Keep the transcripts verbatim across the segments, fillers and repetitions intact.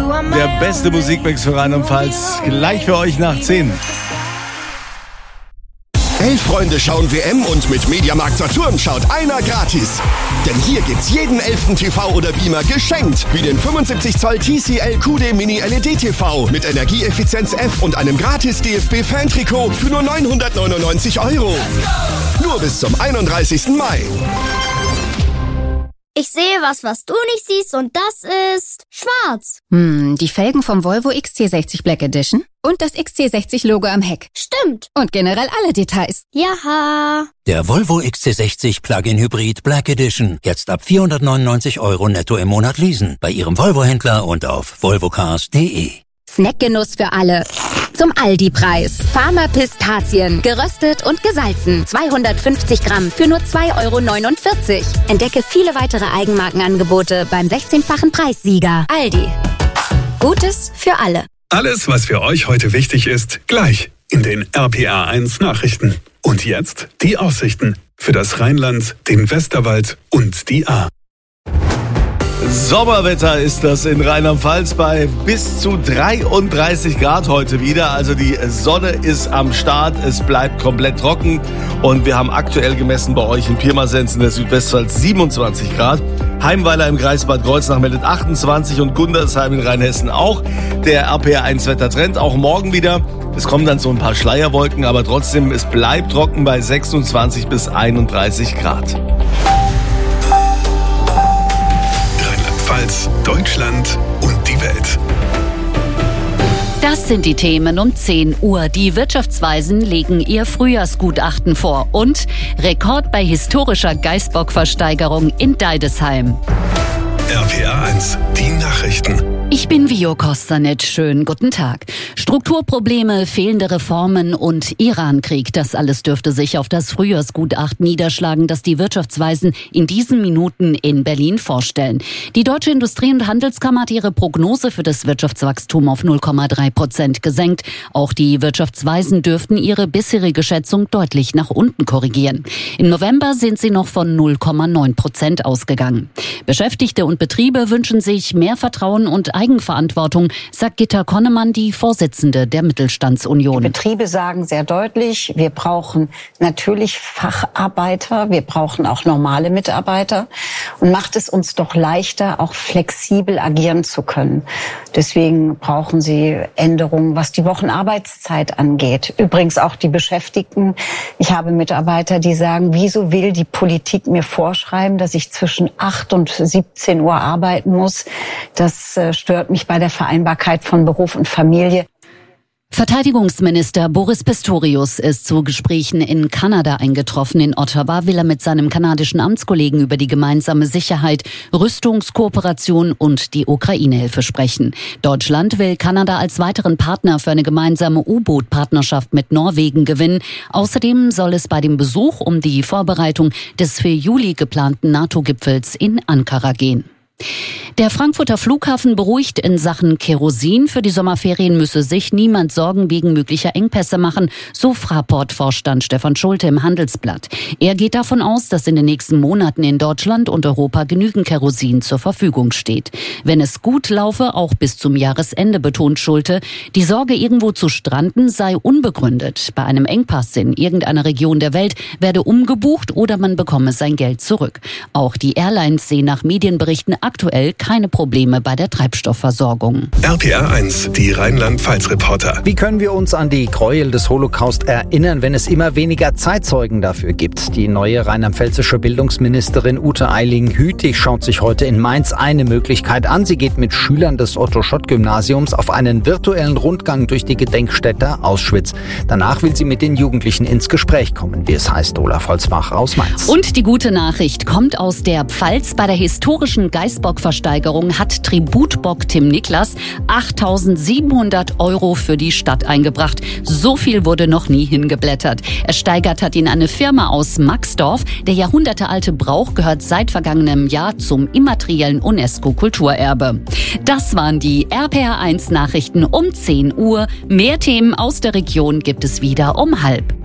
Der beste Musikmix für Rheinland-Pfalz. Gleich für euch nach zehn. Elf Freunde schauen W M und mit Mediamarkt Saturn schaut einer gratis. Denn hier gibt's jeden elften T V oder Beamer geschenkt. Wie den fünfundsiebzig Zoll T C L Q D Mini L E D T V mit Energieeffizienz F und einem gratis D F B-Fan-Trikot für nur neunhundertneunundneunzig Euro. Nur bis zum einunddreißigsten Mai. Ich sehe was, was du nicht siehst, und das ist schwarz. Hm, die Felgen vom Volvo X C sechzig Black Edition und das X C sechzig Logo am Heck. Stimmt. Und generell alle Details. Jaha. Der Volvo X C sechzig Plug-in Hybrid Black Edition. Jetzt ab vierhundertneunundneunzig Euro netto im Monat leasen. Bei Ihrem Volvo-Händler und auf volvocars punkt de. Snackgenuss für alle. Zum Aldi-Preis. Farmer Pistazien. Geröstet und gesalzen. zweihundertfünfzig Gramm für nur zwei Euro neunundvierzig. Entdecke viele weitere Eigenmarkenangebote beim sechzehnfachen Preissieger. Aldi. Gutes für alle. Alles, was für euch heute wichtig ist, gleich in den R P R eins Nachrichten. Und jetzt die Aussichten für das Rheinland, den Westerwald und die Ahr. Sommerwetter ist das in Rheinland-Pfalz bei bis zu dreiunddreißig Grad heute wieder. Also die Sonne ist am Start, es bleibt komplett trocken und wir haben aktuell gemessen bei euch in Pirmasens in der Südwestpfalz siebenundzwanzig Grad. Heimweiler im Kreis Bad Kreuznach meldet achtundzwanzig und Gundersheim in Rheinhessen auch. Der R P R eins Wettertrend auch morgen wieder. Es kommen dann so ein paar Schleierwolken, aber trotzdem, es bleibt trocken bei sechsundzwanzig bis einunddreißig Grad. Rheinland-Pfalz, Deutschland und die Welt. Das sind die Themen um zehn Uhr. Die Wirtschaftsweisen legen ihr Frühjahrsgutachten vor. Und Rekord bei historischer Geißbock-Versteigerung in Deidesheim. R P R eins, die Nachrichten. Ich bin Vio Kostanet. Schönen guten Tag. Strukturprobleme, fehlende Reformen und Irankrieg. Das alles dürfte sich auf das Frühjahrsgutachten niederschlagen, das die Wirtschaftsweisen in diesen Minuten in Berlin vorstellen. Die Deutsche Industrie- und Handelskammer hat ihre Prognose für das Wirtschaftswachstum auf null Komma drei Prozent gesenkt. Auch die Wirtschaftsweisen dürften ihre bisherige Schätzung deutlich nach unten korrigieren. Im November sind sie noch von null Komma neun Prozent ausgegangen. Beschäftigte und Betriebe wünschen sich mehr Vertrauen und Eigenverantwortung, sagt Gitta Konnemann, die Vorsitzende der Mittelstandsunion. Die Betriebe sagen sehr deutlich, wir brauchen natürlich Facharbeiter, wir brauchen auch normale Mitarbeiter und macht es uns doch leichter, auch flexibel agieren zu können. Deswegen brauchen sie Änderungen, was die Wochenarbeitszeit angeht. Übrigens auch die Beschäftigten. Ich habe Mitarbeiter, die sagen, wieso will die Politik mir vorschreiben, dass ich zwischen acht und siebzehn Uhr arbeiten muss? Das stört mich bei der Vereinbarkeit von Beruf und Familie. Verteidigungsminister Boris Pistorius ist zu Gesprächen in Kanada eingetroffen. In Ottawa will er mit seinem kanadischen Amtskollegen über die gemeinsame Sicherheit, Rüstungskooperation und die Ukraine-Hilfe sprechen. Deutschland will Kanada als weiteren Partner für eine gemeinsame U-Boot-Partnerschaft mit Norwegen gewinnen. Außerdem soll es bei dem Besuch um die Vorbereitung des für Juli geplanten NATO-Gipfels in Ankara gehen. Der Frankfurter Flughafen beruhigt in Sachen Kerosin. Für die Sommerferien müsse sich niemand Sorgen wegen möglicher Engpässe machen, so Fraport-Vorstand Stefan Schulte im Handelsblatt. Er geht davon aus, dass in den nächsten Monaten in Deutschland und Europa genügend Kerosin zur Verfügung steht. Wenn es gut laufe, auch bis zum Jahresende, betont Schulte, die Sorge, irgendwo zu stranden, sei unbegründet. Bei einem Engpass in irgendeiner Region der Welt werde umgebucht oder man bekomme sein Geld zurück. Auch die Airlines sehen nach Medienberichten aktuell keine Probleme bei der Treibstoffversorgung. R P R eins, die Rheinland-Pfalz-Reporter. Wie können wir uns an die Gräuel des Holocaust erinnern, wenn es immer weniger Zeitzeugen dafür gibt? Die neue rheinland-pfälzische Bildungsministerin Ute Eiling-Hütig schaut sich heute in Mainz eine Möglichkeit an. Sie geht mit Schülern des Otto-Schott-Gymnasiums auf einen virtuellen Rundgang durch die Gedenkstätte Auschwitz. Danach will sie mit den Jugendlichen ins Gespräch kommen, wie es heißt. Olaf Holzbach aus Mainz. Und die gute Nachricht kommt aus der Pfalz. Bei der historischen Geißbock-Versteigerung hat Tributbock Tim Niklas achttausendsiebenhundert Euro für die Stadt eingebracht. So viel wurde noch nie hingeblättert. Ersteigert hat ihn eine Firma aus Maxdorf. Der jahrhundertealte Brauch gehört seit vergangenem Jahr zum immateriellen UNESCO-Kulturerbe. Das waren die R P R eins Nachrichten um zehn Uhr. Mehr Themen aus der Region gibt es wieder um halb.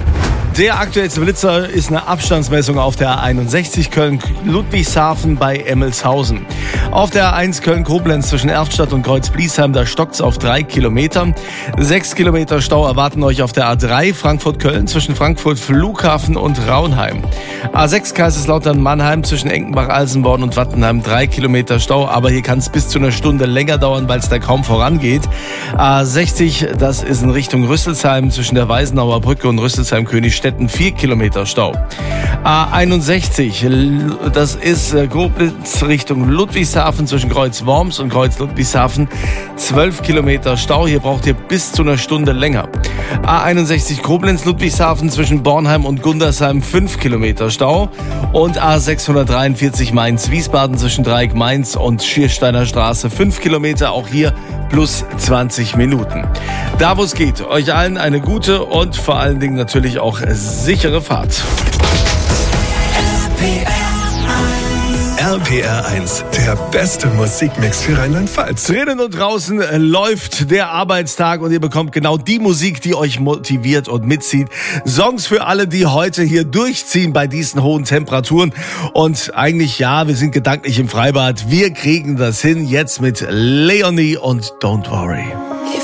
Der aktuellste Blitzer ist eine Abstandsmessung auf der A einundsechzig Köln-Ludwigshafen bei Emmelshausen. Auf der A eins Köln-Koblenz zwischen Erftstadt und Kreuz-Bliesheim, da stockt's auf drei Kilometer. Sechs Kilometer Stau erwarten euch auf der A drei Frankfurt-Köln zwischen Frankfurt Flughafen und Raunheim. A sechs Kaiserslautern-Mannheim zwischen Enkenbach-Alsenborn und Wattenheim, drei Kilometer Stau, aber hier kann es bis zu einer Stunde länger dauern, weil es da kaum vorangeht. A sechzig, das ist in Richtung Rüsselsheim zwischen der Weisenauer Brücke und Rüsselsheim-Königstetten, vier Kilometer Stau. A einundsechzig, das ist Koblenz Richtung Ludwigshafen zwischen Kreuz-Worms und Kreuz-Ludwigshafen, zwölf Kilometer Stau. Hier braucht ihr bis zu einer Stunde länger. A einundsechzig Koblenz-Ludwigshafen zwischen Bornheim und Gundersheim, fünf Kilometer Stau. Und A sechshundertdreiundvierzig Mainz-Wiesbaden zwischen Dreieck Mainz und Schiersteiner Straße, fünf Kilometer, auch hier plus zwanzig Minuten. Da wo es geht, euch allen eine gute und vor allen Dingen natürlich auch sichere Fahrt. R P R eins, der beste Musikmix für Rheinland-Pfalz. Drinnen und draußen läuft der Arbeitstag und ihr bekommt genau die Musik, die euch motiviert und mitzieht. Songs für alle, die heute hier durchziehen bei diesen hohen Temperaturen. Und eigentlich, ja, wir sind gedanklich im Freibad. Wir kriegen das hin jetzt mit Leonie und Don't Worry.